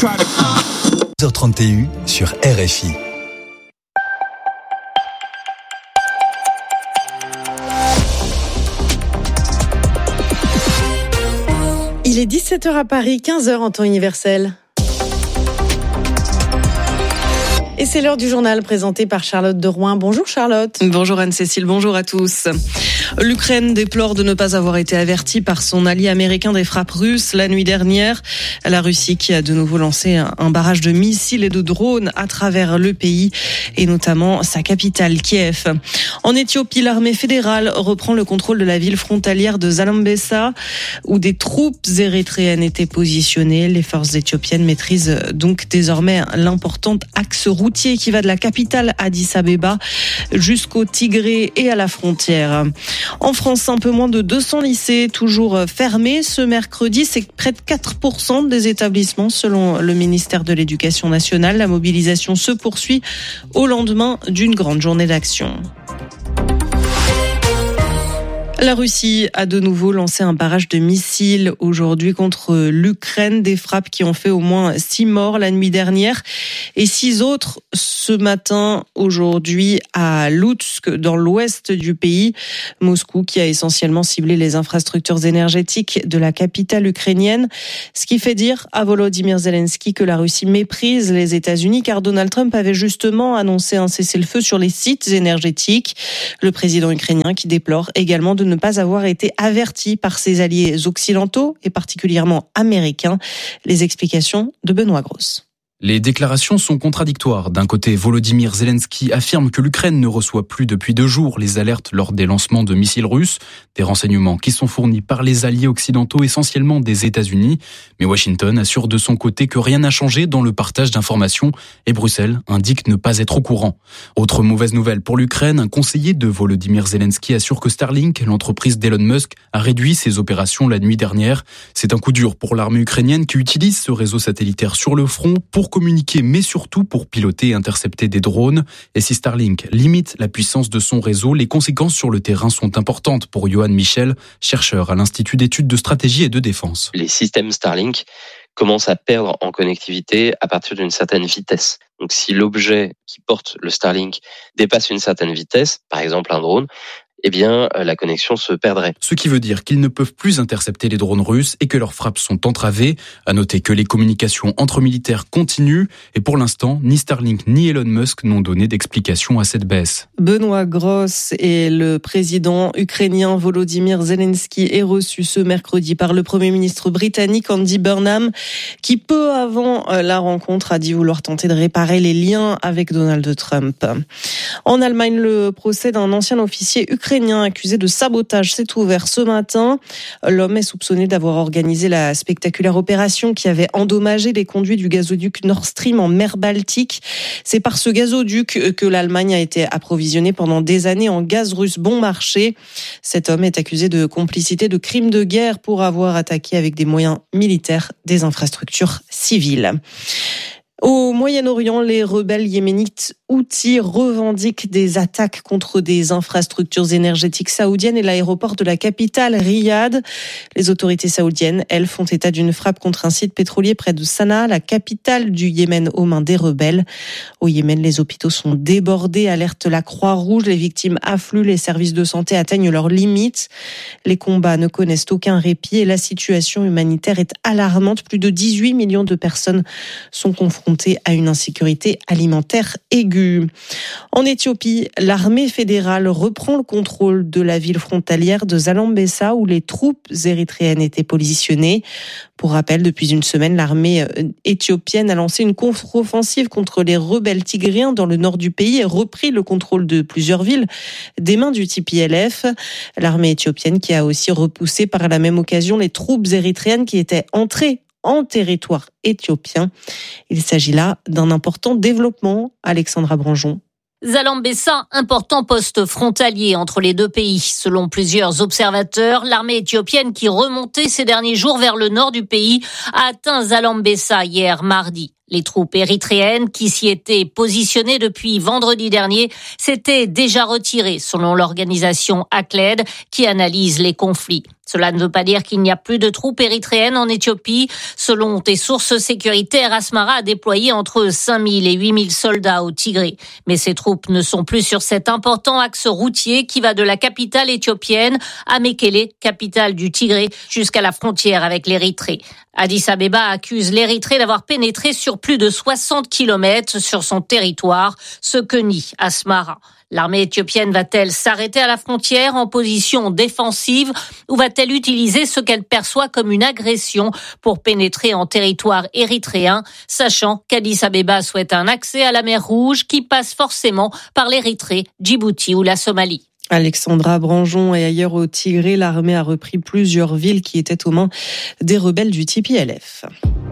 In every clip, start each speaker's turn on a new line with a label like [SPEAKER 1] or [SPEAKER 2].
[SPEAKER 1] 12h31 sur RFI.
[SPEAKER 2] Il est 17h à Paris, 15h en temps universel. Et c'est l'heure du journal présenté par Charlotte de Rouen. Bonjour Charlotte.
[SPEAKER 3] Bonjour Anne-Cécile, bonjour à tous. L'Ukraine déplore de ne pas avoir été avertie par son allié américain des frappes russes la nuit dernière. La Russie qui a de nouveau lancé un barrage de missiles et de drones à travers le pays et notamment sa capitale Kiev. En Éthiopie, l'armée fédérale reprend le contrôle de la ville frontalière de Zalambesa où des troupes érythréennes étaient positionnées. Les forces éthiopiennes maîtrisent donc désormais l'important axe routier qui va de la capitale Addis Abeba jusqu'au Tigré et à la frontière. En France, un peu moins de 200 lycées toujours fermés. Ce mercredi, c'est près de 4% des établissements selon le ministère de l'Éducation nationale. La mobilisation se poursuit au lendemain d'une grande journée d'action. La Russie a de nouveau lancé un barrage de missiles aujourd'hui contre l'Ukraine. Des frappes qui ont fait au moins 6 morts la nuit dernière et 6 autres ce matin, aujourd'hui, à Loutsk, dans l'ouest du pays. Moscou qui a essentiellement ciblé les infrastructures énergétiques de la capitale ukrainienne. Ce qui fait dire à Volodymyr Zelensky que la Russie méprise les États-Unis car Donald Trump avait justement annoncé un cessez-le-feu sur les sites énergétiques. Le président ukrainien qui déplore également de ne pas avoir été averti par ses alliés occidentaux et particulièrement américains. Les explications de Benoît Gross.
[SPEAKER 4] Les déclarations sont contradictoires. D'un côté, Volodymyr Zelensky affirme que l'Ukraine ne reçoit plus depuis 2 jours les alertes lors des lancements de missiles russes, des renseignements qui sont fournis par les alliés occidentaux essentiellement des États-Unis. Mais Washington assure de son côté que rien n'a changé dans le partage d'informations et Bruxelles indique ne pas être au courant. Autre mauvaise nouvelle pour l'Ukraine, un conseiller de Volodymyr Zelensky assure que Starlink, l'entreprise d'Elon Musk, a réduit ses opérations la nuit dernière. C'est un coup dur pour l'armée ukrainienne qui utilise ce réseau satellitaire sur le front pour communiquer, mais surtout pour piloter et intercepter des drones. Et si Starlink limite la puissance de son réseau, les conséquences sur le terrain sont importantes pour Johan Michel, chercheur à l'Institut d'études de stratégie et de défense.
[SPEAKER 5] Les systèmes Starlink commencent à perdre en connectivité à partir d'une certaine vitesse. Donc si l'objet qui porte le Starlink dépasse une certaine vitesse, par exemple un drone, eh bien, la connexion se perdrait.
[SPEAKER 4] Ce qui veut dire qu'ils ne peuvent plus intercepter les drones russes et que leurs frappes sont entravées. À noter que les communications entre militaires continuent et pour l'instant, ni Starlink ni Elon Musk n'ont donné d'explication à cette baisse.
[SPEAKER 3] Benoît Gross et le président ukrainien Volodymyr Zelensky est reçu ce mercredi par le Premier ministre britannique Andy Burnham qui peu avant la rencontre a dit vouloir tenter de réparer les liens avec Donald Trump. En Allemagne, le procès d'un ancien officier ukrainien accusé de sabotage s'est ouvert ce matin. L'homme est soupçonné d'avoir organisé la spectaculaire opération qui avait endommagé les conduits du gazoduc Nord Stream en mer Baltique. C'est par ce gazoduc que l'Allemagne a été approvisionnée pendant des années en gaz russe bon marché. Cet homme est accusé de complicité de crimes de guerre pour avoir attaqué avec des moyens militaires des infrastructures civiles. Au Moyen-Orient, les rebelles yéménites Houthis revendiquent des attaques contre des infrastructures énergétiques saoudiennes et l'aéroport de la capitale, Riyad. Les autorités saoudiennes, elles, font état d'une frappe contre un site pétrolier près de Sanaa, la capitale du Yémen, aux mains des rebelles. Au Yémen, les hôpitaux sont débordés, alerte la Croix-Rouge, les victimes affluent, les services de santé atteignent leurs limites. Les combats ne connaissent aucun répit et la situation humanitaire est alarmante. Plus de 18 millions de personnes sont confrontées à une insécurité alimentaire aiguë. En Éthiopie, l'armée fédérale reprend le contrôle de la ville frontalière de Zalambesa où les troupes érythréennes étaient positionnées. Pour rappel, depuis une semaine, l'armée éthiopienne a lancé une contre-offensive contre les rebelles tigréens dans le nord du pays et repris le contrôle de plusieurs villes des mains du TPLF. L'armée éthiopienne qui a aussi repoussé par la même occasion les troupes érythréennes qui étaient entrées en territoire éthiopien. Il s'agit là d'un important développement. Alexandra Branjon.
[SPEAKER 6] Zalambesa, important poste frontalier entre les deux pays. Selon plusieurs observateurs, l'armée éthiopienne qui remontait ces derniers jours vers le nord du pays a atteint Zalambesa hier mardi. Les troupes érythréennes qui s'y étaient positionnées depuis vendredi dernier s'étaient déjà retirées, selon l'organisation ACLED qui analyse les conflits. Cela ne veut pas dire qu'il n'y a plus de troupes érythréennes en Éthiopie. Selon des sources sécuritaires, Asmara a déployé entre 5 000 et 8 000 soldats au Tigré. Mais ces troupes ne sont plus sur cet important axe routier qui va de la capitale éthiopienne à Mekele, capitale du Tigré, jusqu'à la frontière avec l'Érythrée. Addis Abeba accuse l'Érythrée d'avoir pénétré sur plus de 60 kilomètres sur son territoire, ce que nie Asmara. L'armée éthiopienne va-t-elle s'arrêter à la frontière en position défensive ou va-t-elle utiliser ce qu'elle perçoit comme une agression pour pénétrer en territoire érythréen, sachant qu'Addis Abeba souhaite un accès à la mer Rouge qui passe forcément par l'Érythrée, Djibouti ou la Somalie.
[SPEAKER 3] Alexandra Branjon et ailleurs au Tigré, l'armée a repris plusieurs villes qui étaient aux mains des rebelles du TPLF.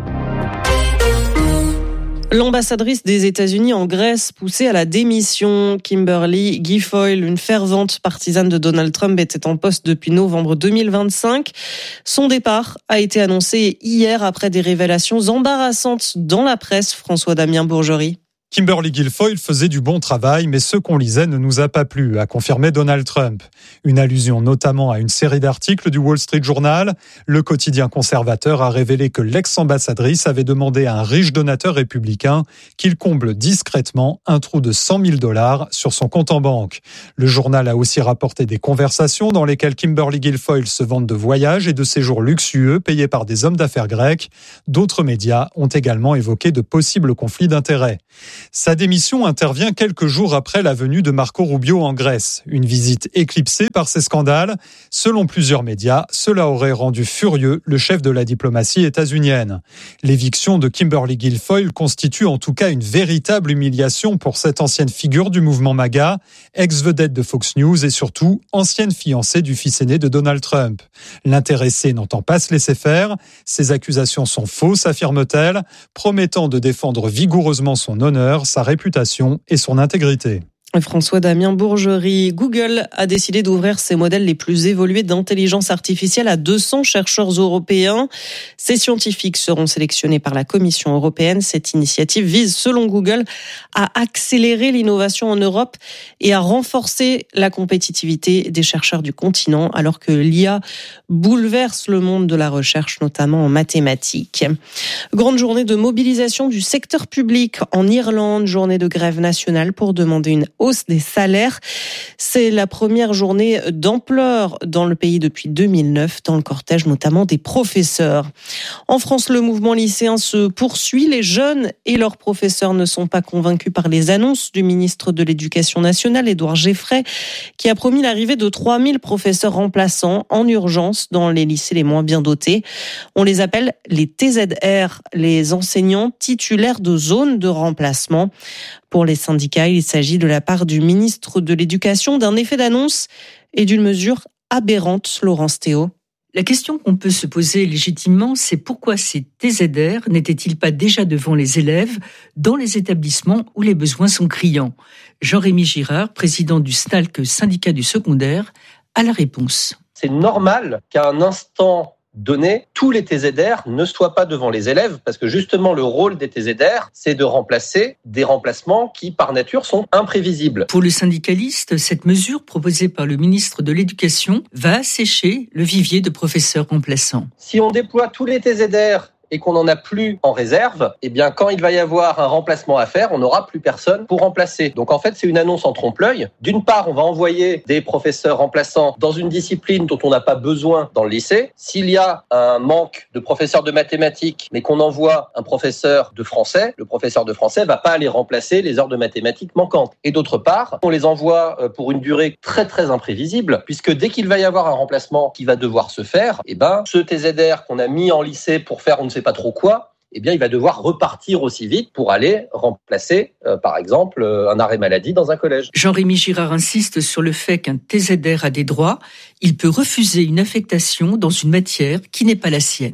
[SPEAKER 3] L'ambassadrice des États-Unis en Grèce poussée à la démission, Kimberly Guilfoyle, une fervente partisane de Donald Trump, était en poste depuis novembre 2025. Son départ a été annoncé hier après des révélations embarrassantes dans la presse. François-Damien Bourgerie.
[SPEAKER 7] Kimberly Guilfoyle faisait du bon travail, mais ce qu'on lisait ne nous a pas plu, a confirmé Donald Trump. Une allusion notamment à une série d'articles du Wall Street Journal. Le quotidien conservateur a révélé que l'ex-ambassadrice avait demandé à un riche donateur républicain qu'il comble discrètement un trou de $100 000 sur son compte en banque. Le journal a aussi rapporté des conversations dans lesquelles Kimberly Guilfoyle se vante de voyages et de séjours luxueux payés par des hommes d'affaires grecs. D'autres médias ont également évoqué de possibles conflits d'intérêts. Sa démission intervient quelques jours après la venue de Marco Rubio en Grèce. Une visite éclipsée par ces scandales. Selon plusieurs médias, cela aurait rendu furieux le chef de la diplomatie états-unienne. L'éviction de Kimberly Guilfoyle constitue en tout cas une véritable humiliation pour cette ancienne figure du mouvement MAGA, ex-vedette de Fox News et surtout ancienne fiancée du fils aîné de Donald Trump. L'intéressée n'entend pas se laisser faire. Ces accusations sont fausses, affirme-t-elle, promettant de défendre vigoureusement son honneur, sa réputation et son intégrité.
[SPEAKER 3] François-Damien Bourgerie, Google a décidé d'ouvrir ses modèles les plus évolués d'intelligence artificielle à 200 chercheurs européens. Ces scientifiques seront sélectionnés par la Commission européenne. Cette initiative vise, selon Google, à accélérer l'innovation en Europe et à renforcer la compétitivité des chercheurs du continent, alors que l'IA bouleverse le monde de la recherche, notamment en mathématiques. Grande journée de mobilisation du secteur public en Irlande, journée de grève nationale pour demander une hausse des salaires. C'est la première journée d'ampleur dans le pays depuis 2009, dans le cortège notamment des professeurs. En France, le mouvement lycéen se poursuit. Les jeunes et leurs professeurs ne sont pas convaincus par les annonces du ministre de l'Éducation nationale, Édouard Geffray, qui a promis l'arrivée de 3000 professeurs remplaçants en urgence dans les lycées les moins bien dotés. On les appelle les TZR, les enseignants titulaires de zones de remplacement. Pour les syndicats, il s'agit de la part du ministre de l'Éducation d'un effet d'annonce et d'une mesure aberrante, Laurence Théo.
[SPEAKER 8] La question qu'on peut se poser légitimement, c'est pourquoi ces TZR n'étaient-ils pas déjà devant les élèves dans les établissements où les besoins sont criants ? Jean-Rémy Girard, président du SNALC, syndicat du secondaire, a la réponse.
[SPEAKER 9] C'est normal qu'à un instant donné, tous les TZR ne soient pas devant les élèves, parce que justement le rôle des TZR, c'est de remplacer des remplacements qui, par nature, sont imprévisibles.
[SPEAKER 8] Pour le syndicaliste, cette mesure proposée par le ministre de l'Éducation va assécher le vivier de professeurs remplaçants.
[SPEAKER 9] Si on déploie tous les TZR et qu'on n'en a plus en réserve, eh bien, quand il va y avoir un remplacement à faire, on n'aura plus personne pour remplacer. Donc, en fait, c'est une annonce en trompe-l'œil. D'une part, on va envoyer des professeurs remplaçants dans une discipline dont on n'a pas besoin dans le lycée. S'il y a un manque de professeurs de mathématiques, mais qu'on envoie un professeur de français, le professeur de français va pas aller remplacer les heures de mathématiques manquantes. Et d'autre part, on les envoie pour une durée très, très imprévisible, puisque dès qu'il va y avoir un remplacement qui va devoir se faire, eh ben, ce TZR qu'on a mis en lycée pour faire on ne sait pas trop quoi, eh bien, il va devoir repartir aussi vite pour aller remplacer, par exemple, un arrêt maladie dans un collège.
[SPEAKER 8] Jean-Rémy Girard insiste sur le fait qu'un TZR a des droits. Il peut refuser une affectation dans une matière qui n'est pas la sienne.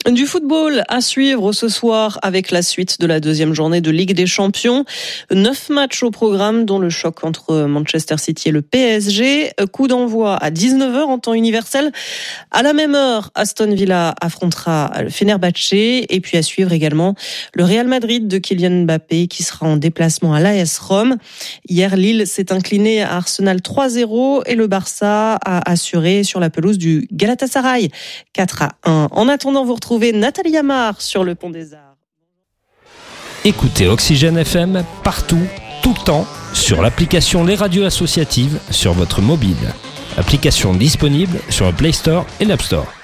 [SPEAKER 3] Du football à suivre ce soir avec la suite de la deuxième journée de Ligue des Champions. 9 matchs au programme, dont le choc entre Manchester City et le PSG. Coup d'envoi à 19h en temps universel. À la même heure, Aston Villa affrontera le Fenerbahçe. Et puis à suivre également le Real Madrid de Kylian Mbappé qui sera en déplacement à l'AS Rome. Hier, Lille s'est incliné à Arsenal 3-0 et le Barça a assuré sur la pelouse du Galatasaray 4-1. En attendant, vous retrouvez Nathalie Amar sur le Pont des Arts.
[SPEAKER 10] Écoutez Oxygène FM partout, tout le temps, sur l'application Les Radios Associatives sur votre mobile. Application disponible sur le Play Store et l'App Store.